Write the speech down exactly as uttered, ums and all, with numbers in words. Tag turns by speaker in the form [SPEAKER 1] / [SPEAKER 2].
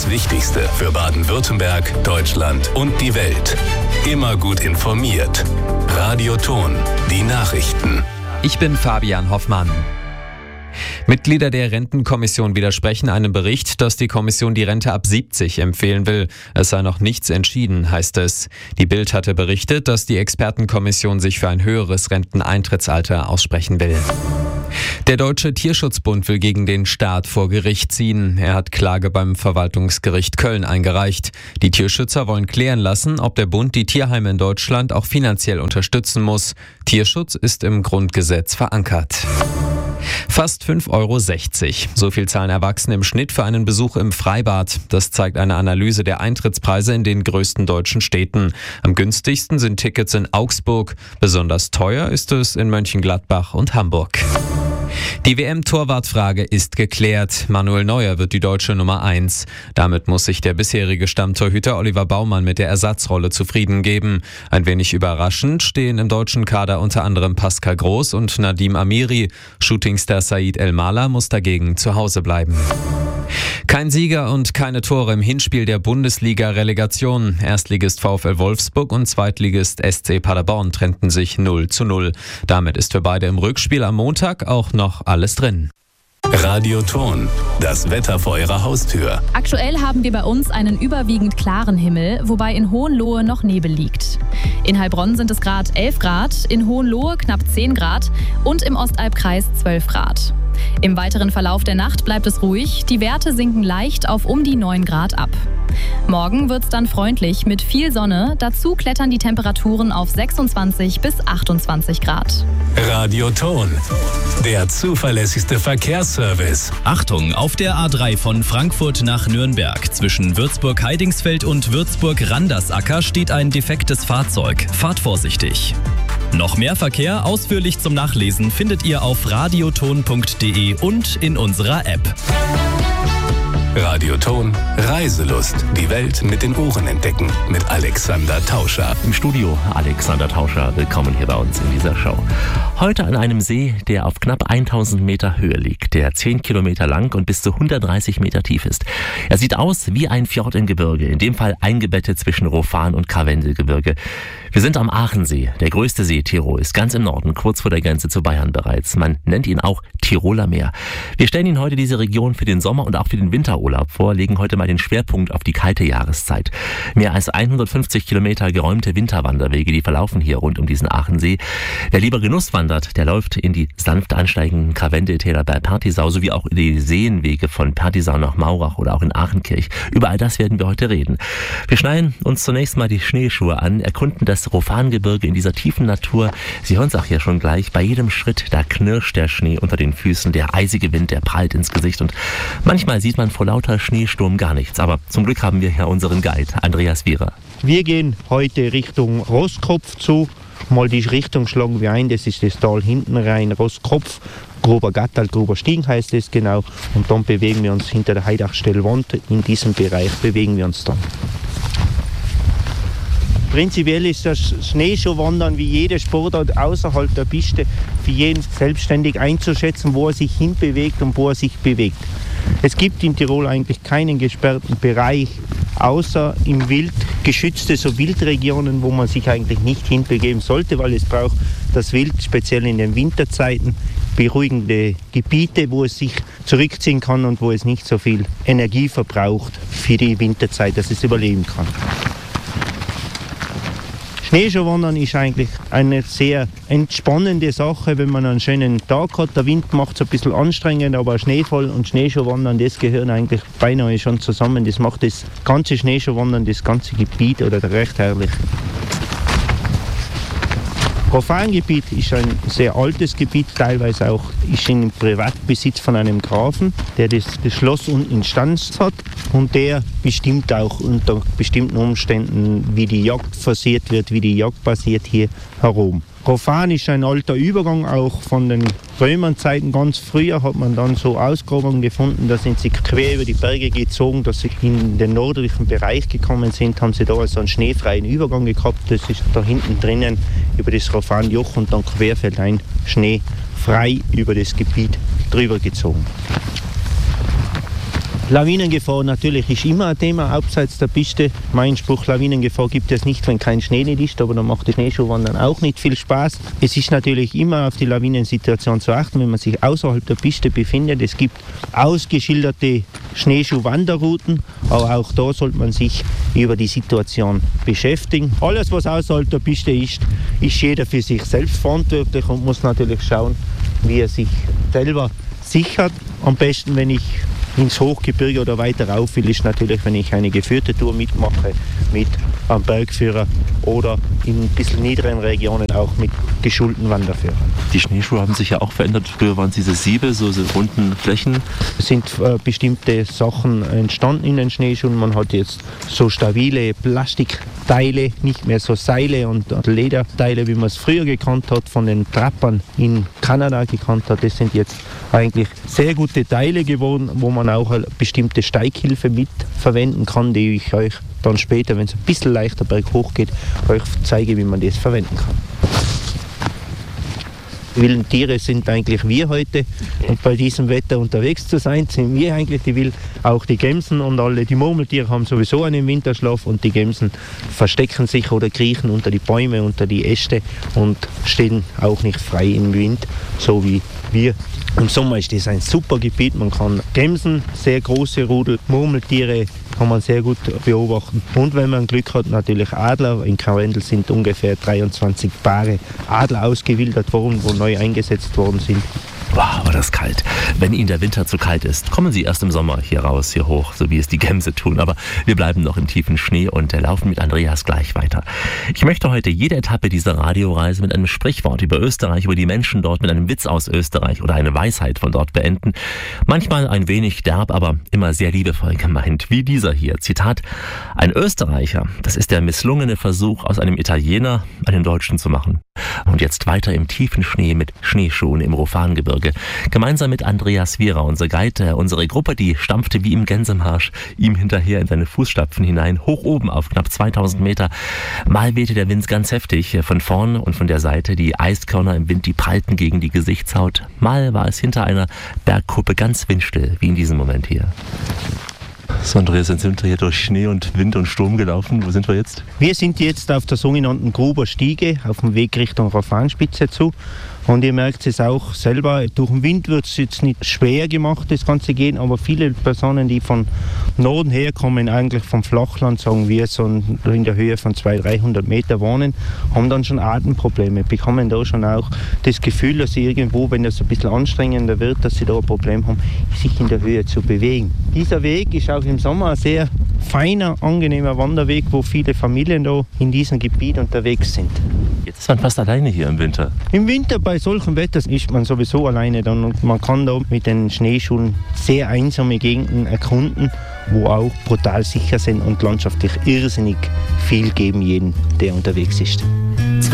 [SPEAKER 1] Das Wichtigste für Baden-Württemberg, Deutschland und die Welt. Immer gut informiert. Radio Ton, die Nachrichten.
[SPEAKER 2] Ich bin Fabian Hoffmann. Mitglieder der Rentenkommission widersprechen einem Bericht, dass die Kommission die Rente ab siebzig empfehlen will. Es sei noch nichts entschieden, heißt es. Die Bild hatte berichtet, dass die Expertenkommission sich für ein höheres Renteneintrittsalter aussprechen will. Der Deutsche Tierschutzbund will gegen den Staat vor Gericht ziehen. Er hat Klage beim Verwaltungsgericht Köln eingereicht. Die Tierschützer wollen klären lassen, ob der Bund die Tierheime in Deutschland auch finanziell unterstützen muss. Tierschutz ist im Grundgesetz verankert. Fast fünf Euro sechzig. So viel zahlen Erwachsene im Schnitt für einen Besuch im Freibad. Das zeigt eine Analyse der Eintrittspreise in den größten deutschen Städten. Am günstigsten sind Tickets in Augsburg. Besonders teuer ist es in Mönchengladbach und Hamburg. Die W M-Torwartfrage ist geklärt. Manuel Neuer wird die deutsche Nummer eins. Damit muss sich der bisherige Stammtorhüter Oliver Baumann mit der Ersatzrolle zufrieden geben. Ein wenig überraschend stehen im deutschen Kader unter anderem Pascal Groß und Nadim Amiri. Shootingstar Said El-Mala muss dagegen zu Hause bleiben. Kein Sieger und keine Tore im Hinspiel der Bundesliga-Relegation. Erstligist VfL Wolfsburg und Zweitligist S C Paderborn trennten sich null zu null. Damit ist für beide im Rückspiel am Montag auch noch alles drin.
[SPEAKER 1] Radio Ton, das Wetter vor Ihrer Haustür.
[SPEAKER 3] Aktuell haben wir bei uns einen überwiegend klaren Himmel, wobei in Hohenlohe noch Nebel liegt. In Heilbronn sind es gerade elf Grad, in Hohenlohe knapp zehn Grad und im Ostalbkreis zwölf Grad. Im weiteren Verlauf der Nacht bleibt es ruhig, die Werte sinken leicht auf um die neun Grad ab. Morgen wird's dann freundlich mit viel Sonne, dazu klettern die Temperaturen auf sechsundzwanzig bis achtundzwanzig Grad.
[SPEAKER 1] Radio Ton, der zuverlässigste Verkehrsservice.
[SPEAKER 4] Achtung, auf der A drei von Frankfurt nach Nürnberg zwischen Würzburg-Heidingsfeld und Würzburg-Randersacker steht ein defektes Fahrzeug. Fahrt vorsichtig. Noch mehr Verkehr ausführlich zum Nachlesen findet ihr auf radioton punkt de und in unserer App.
[SPEAKER 1] Radio Ton, Reiselust. Die Welt mit den Ohren entdecken. Mit Alexander Tauscher.
[SPEAKER 5] Im Studio Alexander Tauscher. Willkommen hier bei uns in dieser Show. Heute an einem See, der auf knapp tausend Meter Höhe liegt, der zehn Kilometer lang und bis zu hundertdreißig Meter tief ist. Er sieht aus wie ein Fjord im Gebirge, in dem Fall eingebettet zwischen Rofan und Karwendelgebirge. Wir sind am Aachensee, der größte See Tirols, ganz im Norden, kurz vor der Grenze zu Bayern bereits. Man nennt ihn auch Tiroler Meer. Wir stellen Ihnen heute diese Region für den Sommer und auch für den Winterurlaub vor, legen heute mal den Schwerpunkt auf die kalte Jahreszeit. Mehr als hundertfünfzig Kilometer geräumte Winterwanderwege, die verlaufen hier rund um diesen Aachensee. Wer lieber Genuss wandert, der läuft in die sanft ansteigenden Karwendeltäler bei Pertisau, sowie auch in die Seenwege von Pertisau nach Maurach oder auch in Aachenkirch. Über all das werden wir heute reden. Wir schneiden uns zunächst mal die Schneeschuhe an, erkunden das Rofangebirge in dieser tiefen Natur. Sie hören es auch hier schon gleich. Bei jedem Schritt, da knirscht der Schnee unter den Füßen, der eisige Wind, der prallt ins Gesicht und manchmal sieht man vor lauter Schneesturm gar nichts. Aber zum Glück haben wir hier unseren Guide, Andreas Wierer.
[SPEAKER 6] Wir gehen heute Richtung Rosskopf zu. Mal die Richtung schlagen wir ein, das ist das Tal hinten rein, Rosskopf. Grober Gattal, Grober Stiegen heißt es genau. Und dann bewegen wir uns hinter der Heidachstellwand. In diesem Bereich bewegen wir uns dann. Prinzipiell ist das Schneeschuhwandern wie jede Sportart außerhalb der Piste für jeden selbstständig einzuschätzen, wo er sich hinbewegt und wo er sich bewegt. Es gibt in Tirol eigentlich keinen gesperrten Bereich, außer im Wild, geschützte so Wildregionen, wo man sich eigentlich nicht hinbegeben sollte, weil es braucht das Wild, speziell in den Winterzeiten, beruhigende Gebiete, wo es sich zurückziehen kann und wo es nicht so viel Energie verbraucht für die Winterzeit, dass es überleben kann. Schneeschuhwandern ist eigentlich eine sehr entspannende Sache, wenn man einen schönen Tag hat. Der Wind macht es ein bisschen anstrengend, aber Schneefall und Schneeschuhwandern, das gehören eigentlich beinahe schon zusammen. Das macht das ganze Schneeschuhwandern, das ganze Gebiet oder recht herrlich. Rofangebiet ist ein sehr altes Gebiet, teilweise auch ist in Privatbesitz von einem Grafen, der das, das Schloss unten instand hat und der bestimmt auch unter bestimmten Umständen, wie die Jagd forciert wird, wie die Jagd passiert hier herum. Rofan ist ein alter Übergang, auch von den Römerzeiten. Ganz früher hat man dann so Ausgrabungen gefunden, da sind sie quer über die Berge gezogen, dass sie in den nördlichen Bereich gekommen sind, haben sie da also einen schneefreien Übergang gehabt. Das ist da hinten drinnen über das Rofanjoch und dann querfeldein schneefrei über das Gebiet drüber gezogen. Lawinengefahr natürlich ist immer ein Thema abseits der Piste. Mein Spruch, Lawinengefahr gibt es nicht, wenn kein Schnee nicht ist, aber dann macht die Schneeschuhwandern auch nicht viel Spaß. Es ist natürlich immer auf die Lawinensituation zu achten, wenn man sich außerhalb der Piste befindet. Es gibt ausgeschilderte Schneeschuhwanderrouten, aber auch da sollte man sich über die Situation beschäftigen. Alles, was außerhalb der Piste ist, ist jeder für sich selbst verantwortlich und muss natürlich schauen, wie er sich selber sichert. Am besten, wenn ich ins Hochgebirge oder weiter rauf will, ist natürlich, wenn ich eine geführte Tour mitmache mit einem Bergführer oder in ein bisschen niederen Regionen auch mit geschulten Wanderführern.
[SPEAKER 5] Die Schneeschuhe haben sich ja auch verändert. Früher waren es diese Siebe, so, so runden Flächen.
[SPEAKER 6] Es sind äh, bestimmte Sachen entstanden in den Schneeschuhen. Man hat jetzt so stabile Plastikteile, nicht mehr so Seile und Lederteile, wie man es früher gekannt hat, von den Trappern in Kanada gekannt hat. Das sind jetzt eigentlich sehr gute Teile geworden, wo man auch eine bestimmte Steighilfe mit verwenden kann, die ich euch dann später, wenn es ein bisschen leichter berghoch geht, euch zeige, wie man das verwenden kann. Die wilden Tiere sind eigentlich wir heute und bei diesem Wetter unterwegs zu sein, sind wir eigentlich die Wild. Auch die Gämsen und alle, die Murmeltiere haben sowieso einen Winterschlaf und die Gämsen verstecken sich oder kriechen unter die Bäume, unter die Äste und stehen auch nicht frei im Wind, so wie wir. Im Sommer ist das ein super Gebiet, man kann Gämsen, sehr große Rudel, Murmeltiere kann man sehr gut beobachten. Und wenn man Glück hat, natürlich Adler. In Karwendel sind ungefähr dreiundzwanzig Paare Adler ausgewildert worden, wo neu eingesetzt worden sind.
[SPEAKER 5] Wow, war das kalt. Wenn Ihnen der Winter zu kalt ist, kommen Sie erst im Sommer hier raus, hier hoch, so wie es die Gämse tun. Aber wir bleiben noch im tiefen Schnee und laufen mit Andreas gleich weiter. Ich möchte heute jede Etappe dieser Radioreise mit einem Sprichwort über Österreich, über die Menschen dort, mit einem Witz aus Österreich oder eine Weisheit von dort beenden. Manchmal ein wenig derb, aber immer sehr liebevoll gemeint. Wie dieser hier. Zitat: Ein Österreicher, das ist der misslungene Versuch, aus einem Italiener einen Deutschen zu machen. Und jetzt weiter im tiefen Schnee mit Schneeschuhen im Rofangebirge. Gemeinsam mit Andreas Wierer, unser Guide, unsere Gruppe, die stampfte wie im Gänsemarsch ihm hinterher in seine Fußstapfen hinein, hoch oben auf knapp zweitausend Meter. Mal wehte der Wind ganz heftig, von vorn und von der Seite. Die Eiskörner im Wind, die prallten gegen die Gesichtshaut. Mal war es hinter einer Bergkuppe ganz windstill, wie in diesem Moment hier. So, Andreas, jetzt sind wir hier durch Schnee und Wind und Sturm gelaufen. Wo sind wir jetzt?
[SPEAKER 6] Wir sind jetzt auf der sogenannten Gruber Stiege, auf dem Weg Richtung Rofanspitze zu. Und ihr merkt es auch selber, durch den Wind wird es jetzt nicht schwer gemacht, das Ganze gehen, aber viele Personen, die von Norden herkommen, eigentlich vom Flachland, sagen wir, so in der Höhe von zweihundert, dreihundert Meter wohnen, haben dann schon Atemprobleme, bekommen da schon auch das Gefühl, dass sie irgendwo, wenn es ein bisschen anstrengender wird, dass sie da ein Problem haben, sich in der Höhe zu bewegen. Dieser Weg ist auch im Sommer ein sehr feiner, angenehmer Wanderweg, wo viele Familien da in diesem Gebiet unterwegs sind.
[SPEAKER 5] Jetzt ist man fast alleine hier im Winter.
[SPEAKER 6] Im Winter bei solchen Wetter ist man sowieso alleine dann und man kann da mit den Schneeschuhen sehr einsame Gegenden erkunden, wo auch brutal sicher sind und landschaftlich irrsinnig viel geben jeden, der unterwegs ist.